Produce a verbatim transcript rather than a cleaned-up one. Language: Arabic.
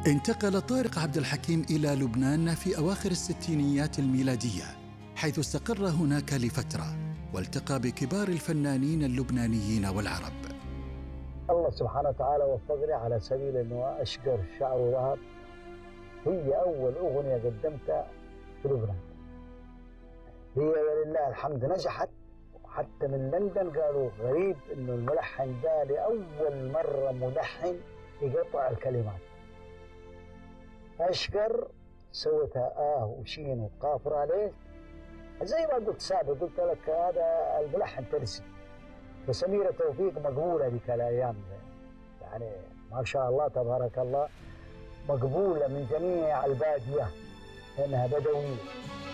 انتقل طارق عبد الحكيم إلى لبنان في أواخر الستينيات الميلادية، حيث استقر هناك لفترة والتقى بكبار الفنانين اللبنانيين والعرب. الله سبحانه وتعالى وفقني على سبيل أنه أشقر شعر وذهب، هي أول أغنية قدمتها في لبنان، هي ولله الحمد نجحت. حتى من لندن قالوا غريب أنه الملحن ده لأول مرة ملحن يقطع الكلمات. أشقر سويتها آه وشين وقاف عليه، زي ما قلت سابق، قلت لك هذا الملحن ترسي. فسميرة توفيق مقبولة ذيك الأيام، يعني ما شاء الله تبارك الله، مقبولة من جميع البادية لأنها بدوية.